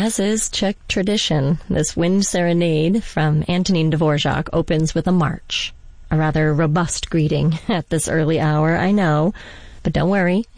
As is Czech tradition, this wind serenade from Antonin Dvorak opens with a march. A rather robust greeting at this early hour, I know. But don't worry,